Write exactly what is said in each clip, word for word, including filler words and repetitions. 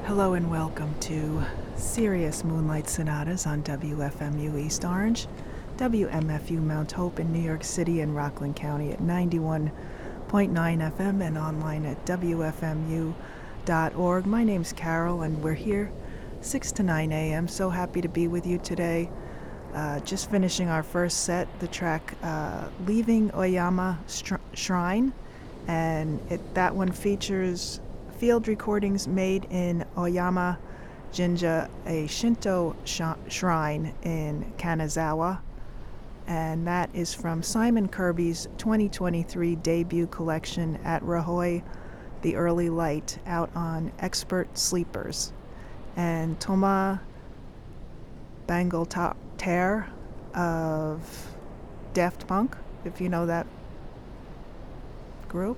Hello and welcome to Sirius Moonlight Sonatas on W F M U East Orange, W M F U Mount Hope in New York City and Rockland County at ninety-one point nine F M and online at W F M U dot org. My name's Carol and we're here six to nine A M So happy to be with you today. Uh, just finishing our first set, the track uh, Leaving Oyama Str- Shrine, and it, that one features field recordings made in Oyama Jinja, a Shinto sh- shrine in Kanazawa. And that is from Simon Kirby's twenty twenty-three debut collection at Rahoy, The Early Light, out on Expert Sleepers. And Thomas Bangalter of Daft Punk, if you know that group.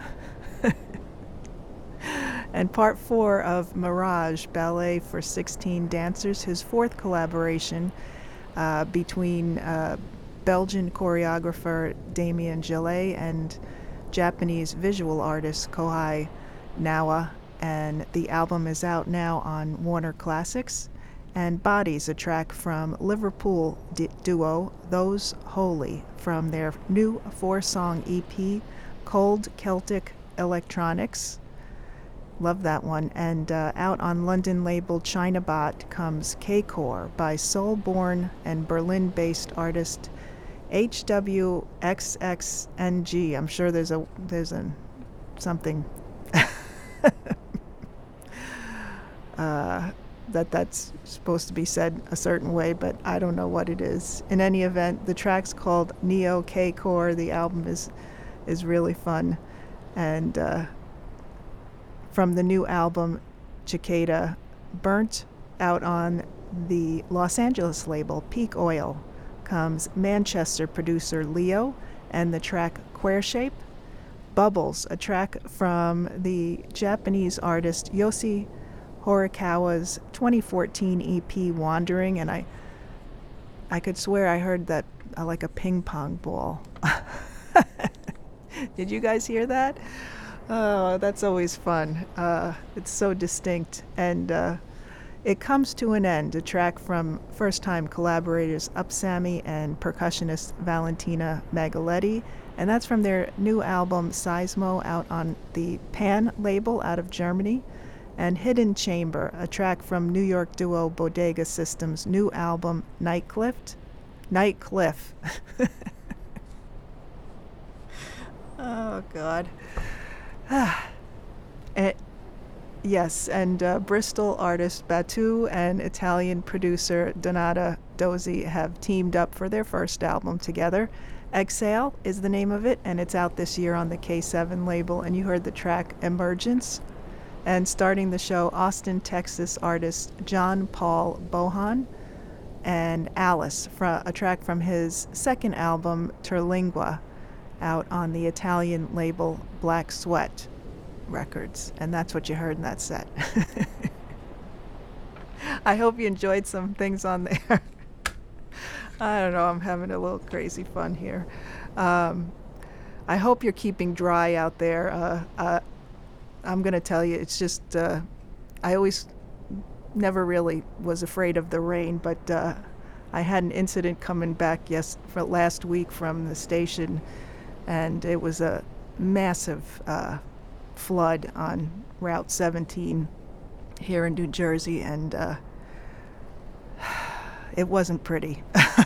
And part four of Mirage, Ballet for sixteen Dancers, his fourth collaboration uh, between uh, Belgian choreographer Damien Gillet and Japanese visual artist Kohei Nawa. And the album is out now on Warner Classics. And Bodies, a track from Liverpool d- duo Those Holy from their new four-song E P, Cold Celtic Electronics. Love that one. And uh, out on London label Chinabot comes K-Core by Soulborn and Berlin-based artist H W X X N G. I'm sure there's a there's a something uh, that that's supposed to be said a certain way, but I don't know what it is. In any event, the track's called Neo K-Core. The album is is really fun, and uh, from the new album Cicada Burnt, out on the Los Angeles label Peak Oil, comes Manchester producer Leo and the track Queer Shape. Bubbles, a track from the Japanese artist Yoshi Horikawa's twenty fourteen E P Wandering, and I I could swear I heard that uh, like a ping pong ball. Did you guys hear that? Oh, that's always fun. Uh, it's so distinct. And uh, it comes to an end, a track from first-time collaborators Upsammy and percussionist Valentina Magaletti. And that's from their new album Seismo, out on the Pan label out of Germany. And Hidden Chamber, a track from New York duo Bodega System's new album Nightcliff. Nightcliff. Oh, God. uh, yes, and uh, Bristol artist Batu and Italian producer Donata Dozzi have teamed up for their first album together. Exhale is the name of it, and it's out this year on the K seven label, and you heard the track Emergence. And starting the show, Austin, Texas artist John Paul Bohan and Alice, fra- a track from his second album Terlingua, out on the Italian label Black Sweat Records. And that's what you heard in that set. I hope you enjoyed some things on there. I don't know, I'm having a little crazy fun here. Um, I hope you're keeping dry out there. Uh, uh, I'm going to tell you, it's just, uh, I always never really was afraid of the rain, but uh, I had an incident coming back yes for last week from the station, and it was a massive uh, flood on Route seventeen here in New Jersey, and uh, it wasn't pretty.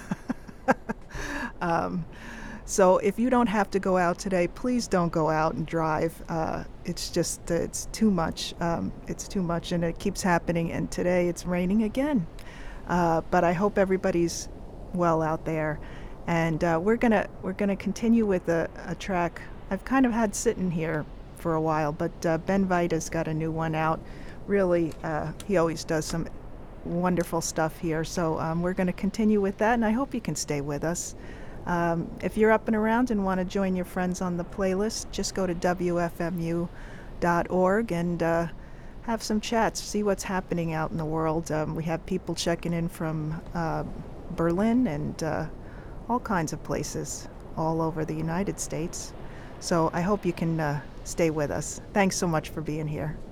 um, so if you don't have to go out today, please don't go out and drive. Uh, it's just, uh, it's too much. Um, it's too much, and it keeps happening, and today it's raining again. Uh, but I hope everybody's well out there. And uh, we're gonna we're gonna continue with a, a track I've kind of had sitting here for a while, but uh, Ben Vita's got a new one out. Really, uh, he always does some wonderful stuff here. So um, we're gonna continue with that, and I hope you can stay with us. Um, if you're up and around and want to join your friends on the playlist, just go to W F M U dot org and uh, have some chats, see what's happening out in the world. Um, we have people checking in from uh, Berlin and uh, all kinds of places all over the United States. So I hope you can uh, stay with us. Thanks so much for being here.